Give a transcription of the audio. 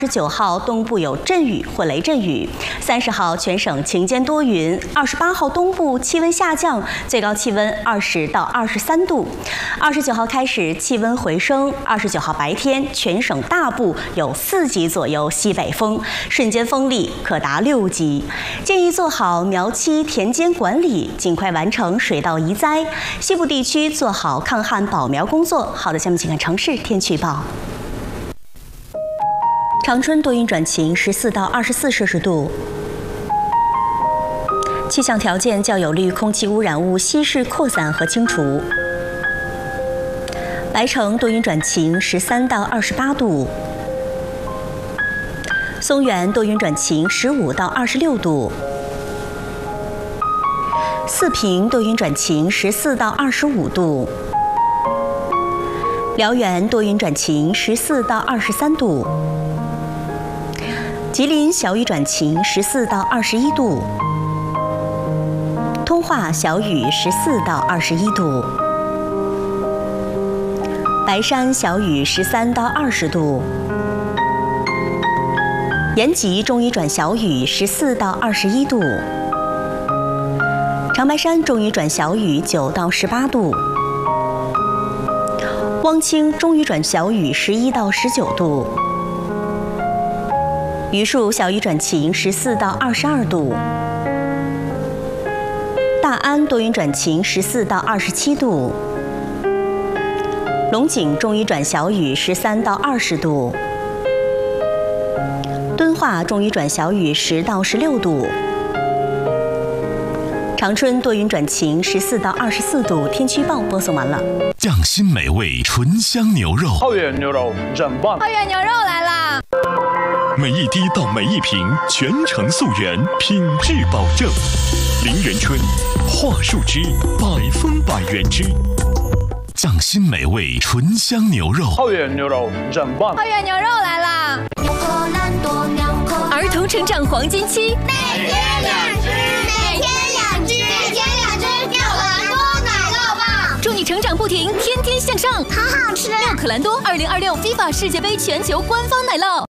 29号东部有阵雨或雷阵雨，30号全省晴间多云，28号东部气温下降，最高气温20到23度。29号开始气温回升，29号白天全省大部有4级左右西北风，瞬间风力可达6级。建议做好苗期田间管理，尽快完成水稻移栽。西部地区做好抗旱保苗工作。好的，下面请看城市天气预报。 长春多云转晴，14到24摄氏度。气象条件较有利空气污染物稀释扩散和清除。白城多云转晴，13到28度。松原多云转晴，15到26度。四平多云转晴，14到25度。辽源多云转晴，14到23度。 吉林小雨转晴，14到21度；通化小雨，14到21度；白山小雨，13到20度；延吉中雨转小雨，14到21度；长白山中雨转小雨，9到18度；汪清中雨转小雨，11到19度。 榆树小雨转晴，14到22度；大安多云转晴，14到27度；龙井中雨转小雨，13到20度；敦化中雨转小雨，10到16度；长春多云转晴，14到24度。天气预报播送完了。 匠心美味醇香牛肉， 浩远牛肉真棒！ 浩远牛肉来啦！ 每一滴到每一瓶，全程溯源，品质保证。林源春，桦树汁，100分百原汁。匠心美味醇香牛肉， 浩远牛肉真棒！ 浩远牛肉来啦！儿童成长黄金期， 每天2只，每天2只，每天2只妙可蓝多奶酪棒， 祝你成长不停，天天向上。 好好吃！ 妙可蓝多2026 FIFA 世界杯全球官方奶酪。